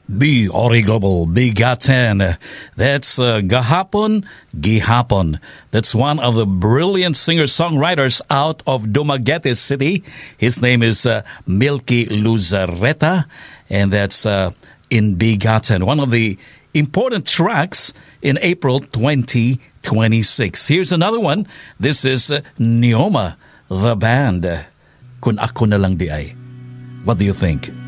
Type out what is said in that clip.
Be Global Bigaten. That's Gahapon Gihapon. That's one of the brilliant singer-songwriters out of Dumaguete City. His name is Milky Luzareta, and that's in Bigaten, one of the important tracks in April 2026. Here's another one. This is Neoma, the band. Kung Ako Na Lang Di Ay. What do you think?